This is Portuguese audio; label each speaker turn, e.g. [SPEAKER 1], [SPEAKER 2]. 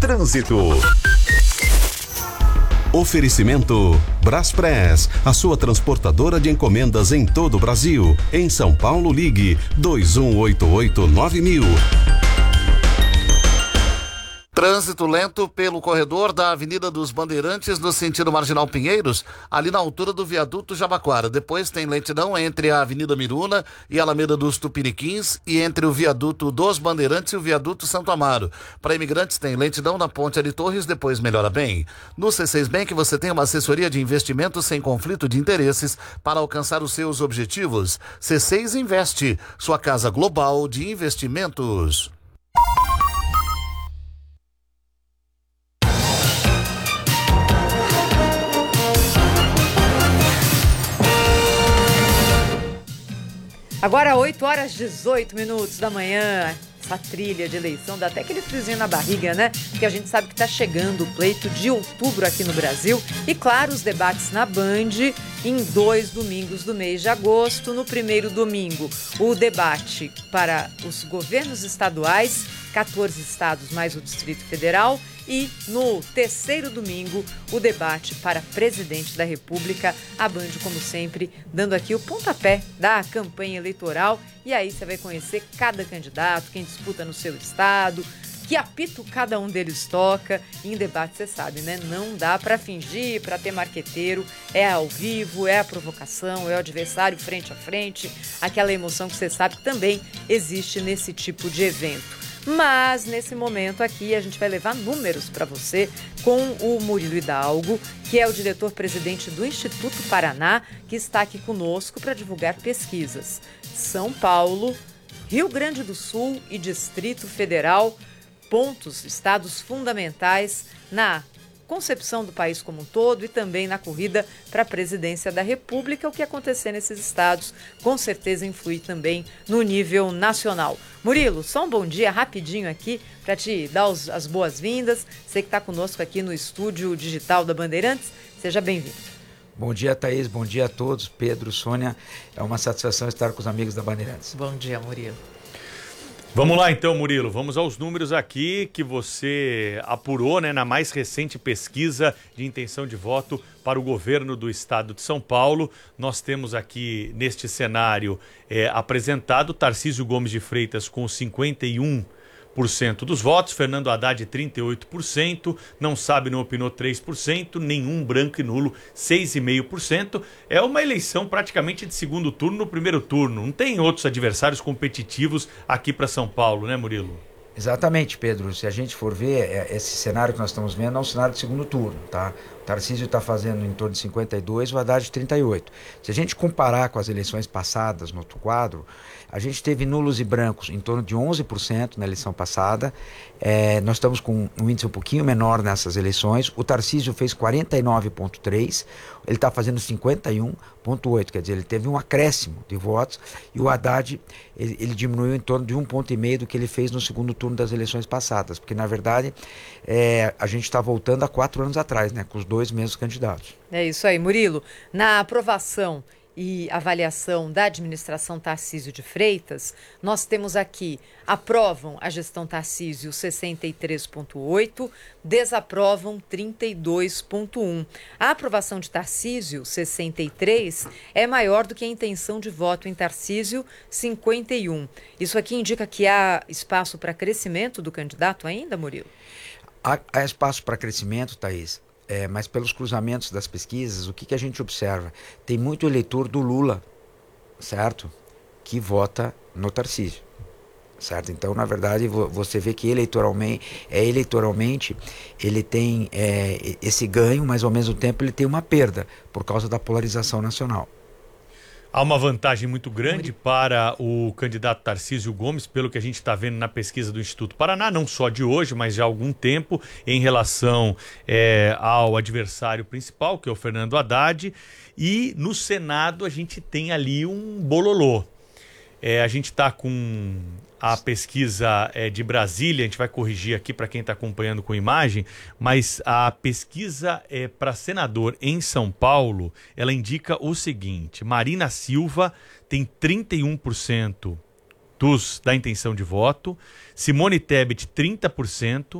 [SPEAKER 1] Trânsito. Oferecimento Braspress, a sua transportadora de encomendas em todo o Brasil. Em São Paulo, ligue 2188-9000.
[SPEAKER 2] Trânsito lento pelo corredor da Avenida dos Bandeirantes no sentido Marginal Pinheiros, ali na altura do viaduto Jabaquara. Depois tem lentidão entre a Avenida Miruna e a Alameda dos Tupiniquins e entre o viaduto dos Bandeirantes e o viaduto Santo Amaro. Para imigrantes tem lentidão na Ponte Ali Torres, depois melhora bem. No C6 Bank você tem uma assessoria de investimentos sem conflito de interesses para alcançar os seus objetivos. C6 Investe, sua casa global de investimentos.
[SPEAKER 3] Agora 8h18 da manhã, essa trilha de eleição dá até aquele friozinho na barriga, né? Porque a gente sabe que está chegando o pleito de outubro aqui no Brasil e, claro, os debates na Band em 2 domingos do mês de agosto. No primeiro domingo, o debate para os governos estaduais, 14 estados mais o Distrito Federal. E no terceiro domingo, o debate para presidente da República. A Band, como sempre, dando aqui o pontapé da campanha eleitoral. E aí você vai conhecer cada candidato, quem disputa no seu estado, que apito cada um deles toca. E em debate, você sabe, né? Não dá para fingir, para ter marqueteiro. É ao vivo, é a provocação, é o adversário frente a frente. Aquela emoção que você sabe que também existe nesse tipo de evento. Mas, nesse momento aqui, a gente vai levar números para você com o Murilo Hidalgo, que é o diretor-presidente do Instituto Paraná, que está aqui conosco para divulgar pesquisas. São Paulo, Rio Grande do Sul e Distrito Federal, pontos, estados fundamentais na concepção do país como um todo e também na corrida para a presidência da República. O que acontecer nesses estados com certeza influi também no nível nacional. Murilo, só um bom dia rapidinho aqui para te dar as boas-vindas. Você que está conosco aqui no estúdio digital da Bandeirantes, seja bem-vindo.
[SPEAKER 4] Bom dia, Thaís, bom dia a todos, Pedro, Sônia, é uma satisfação estar com os amigos da Bandeirantes.
[SPEAKER 3] Bom dia, Murilo.
[SPEAKER 5] Vamos lá então, Murilo, vamos aos números aqui que você apurou, né, na mais recente pesquisa de intenção de voto para o governo do estado de São Paulo. Nós temos aqui neste cenário apresentado Tarcísio Gomes de Freitas com 51% dos votos, Fernando Haddad 38%, não sabe, não opinou 3%, nenhum branco e nulo 6,5%. É uma eleição praticamente de segundo turno no primeiro turno. Não tem outros adversários competitivos aqui para São Paulo, né, Murilo?
[SPEAKER 4] Exatamente, Pedro. Se a gente for ver, esse cenário que nós estamos vendo é um cenário de segundo turno, tá? O Tarcísio está fazendo em torno de 52%, o Haddad 38%. Se a gente comparar com as eleições passadas no outro quadro, a gente teve nulos e brancos em torno de 11% na eleição passada. Nós estamos com um índice um pouquinho menor nessas eleições. O Tarcísio fez 49,3%, ele está fazendo 51,8%, quer dizer, ele teve um acréscimo de votos. E o Haddad, ele diminuiu em torno de 1,5 ponto do que ele fez no segundo turno das eleições passadas, porque na verdade a gente está voltando a 4 anos atrás, né, com os dois mesmos candidatos. É
[SPEAKER 3] isso aí, Murilo. Na aprovação e avaliação da administração Tarcísio de Freitas, nós temos aqui: aprovam a gestão Tarcísio 63,8%, desaprovam 32,1%. A aprovação de Tarcísio 63% é maior do que a intenção de voto em Tarcísio 51%. Isso aqui indica que há espaço para crescimento do candidato ainda, Murilo?
[SPEAKER 4] Há espaço para crescimento, Thaís. Mas pelos cruzamentos das pesquisas, o que a gente observa? Tem muito eleitor do Lula, certo? Que vota no Tarcísio, certo? Então, na verdade, você vê que eleitoralmente ele tem esse ganho, mas ao mesmo tempo ele tem uma perda por causa da polarização nacional.
[SPEAKER 5] Há uma vantagem muito grande para o candidato Tarcísio Gomes, pelo que a gente está vendo na pesquisa do Instituto Paraná, não só de hoje, mas de há algum tempo, em relação ao adversário principal, que é o Fernando Haddad. E no Senado a gente tem ali um bololô. A gente está com a pesquisa de Brasília, a gente vai corrigir aqui para quem está acompanhando com imagem, mas a pesquisa para senador em São Paulo, ela indica o seguinte: Marina Silva tem 31% da intenção de voto, Simone Tebet 30%,